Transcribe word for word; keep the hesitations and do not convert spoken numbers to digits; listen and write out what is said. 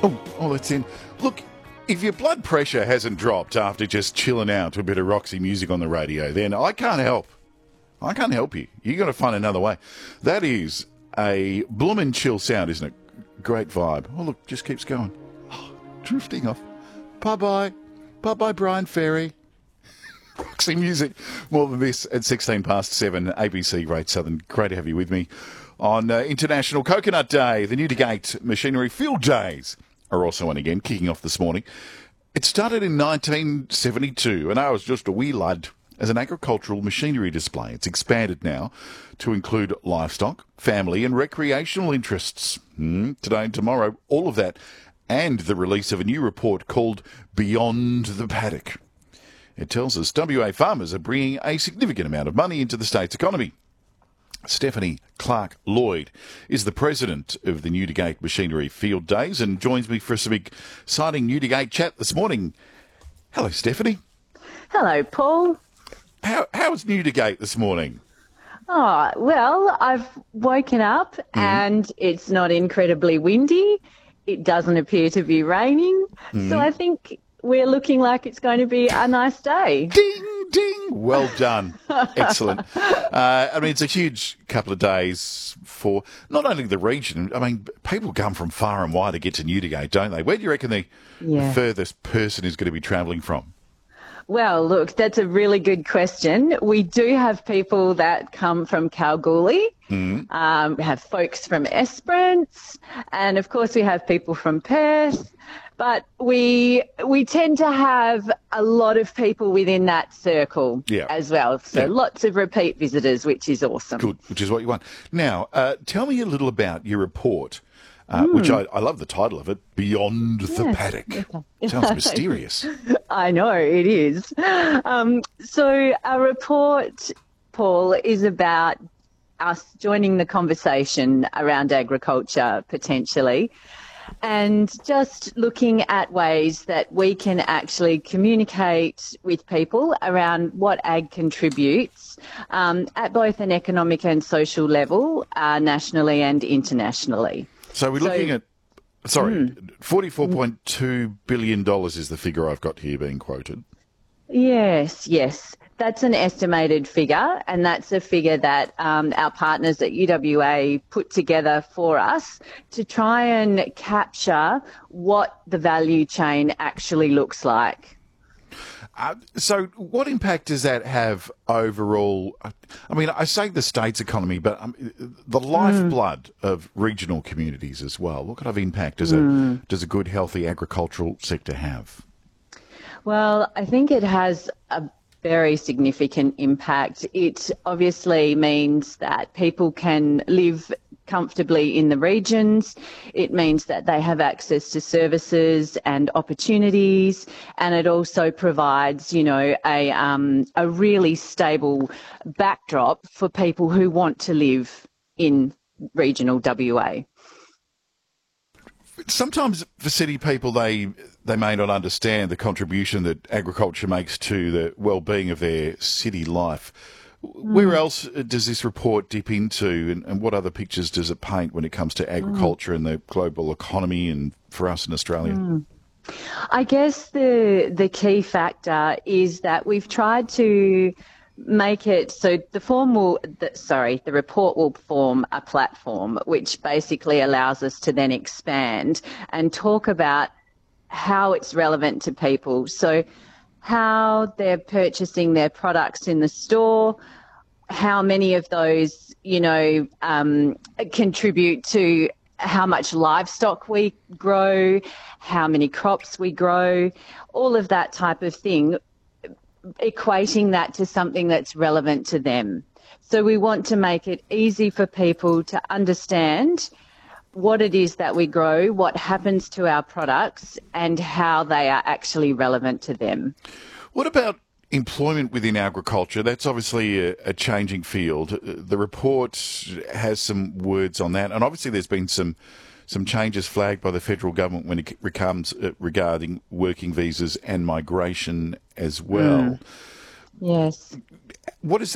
Oh, oh, that's in. Look, if your blood pressure hasn't dropped after just chilling out to a bit of Roxy music on the radio, then I can't help. I can't help you. you got to find another way. That is a bloomin' chill sound, isn't it? Great vibe. Oh, look, just keeps going. Oh, drifting off. Bye-bye. Bye-bye, Brian Ferry. Roxy music. More than this at sixteen past seven, A B C Great Southern. Great to have you with me on uh, International Coconut Day. The Newdigate Machinery Field Days are also on again, kicking off this morning. It started in nineteen seventy-two, and I was just a wee lad, as an agricultural machinery display. It's expanded now to include livestock, family and recreational interests. Mm, today and tomorrow, all of that, and the release of a new report called Beyond the Paddock. It tells us W A farmers are bringing a significant amount of money into the state's economy. Stephanie Clark-Lloyd is the president of the Newdigate Machinery Field Days and joins me for some exciting Newdigate chat this morning. Hello, Stephanie. Hello, Paul. How How's Newdigate this morning? Oh, well, I've woken up mm. and it's not incredibly windy. It doesn't appear to be raining. Mm. So I think we're looking like it's going to be a nice day. Ding, ding. Well done. Excellent. Uh, I mean, it's a huge couple of days for not only the region. I mean, people come from far and wide to get to Newdigate, don't they? Where do you reckon the, yeah. the furthest person is going to be travelling from? Well, look, that's a really good question. We do have people that come from Kalgoorlie. Mm. Um, we have folks from Esperance, and of course we have people from Perth. But we we tend to have a lot of people within that circle yeah. as well. So yeah. lots of repeat visitors, which is awesome. Good, which is what you want. Now, uh, tell me a little about your report, uh, mm. which I, I love the title of it, Beyond the yes. Paddock. Sounds mysterious. I know, it is. Um, so our report, Paul, is about us joining the conversation around agriculture potentially, and just looking at ways that we can actually communicate with people around what ag contributes um, at both an economic and social level, uh, nationally and internationally. So we're so, looking at, sorry, mm, forty-four point two billion dollars is the figure I've got here being quoted. Yes, yes. That's an estimated figure, and that's a figure that um, our partners at U W A put together for us to try and capture what the value chain actually looks like. Uh, so what impact does that have overall? I mean, I say the state's economy, but um, the lifeblood mm. of regional communities as well. What kind of impact does, mm. a, does a good, healthy agricultural sector have? Well, I think it has a very significant impact. It obviously means that people can live comfortably in the regions. It means that they have access to services and opportunities, and it also provides, you know, a um, a really stable backdrop for people who want to live in regional W A. Sometimes for city people, they they may not understand the contribution that agriculture makes to the well-being of their city life. Where mm. else does this report dip into, and, and what other pictures does it paint when it comes to agriculture mm. and the global economy and for us in Australia? Mm. I guess the the key factor is that we've tried to make it so the form will, the, sorry, the report will form a platform which basically allows us to then expand and talk about how it's relevant to people. So how they're purchasing their products in the store, how many of those, you know, um, contribute to how much livestock we grow, how many crops we grow, all of that type of thing, equating that to something that's relevant to them. So we want to make it easy for people to understand what it is that we grow, what happens to our products, and how they are actually relevant to them. What about employment within agriculture? That's obviously a, a changing field. The report has some words on that, and obviously there's been some some changes flagged by the federal government when it comes uh, regarding working visas and migration as well. Mm. Yes. What is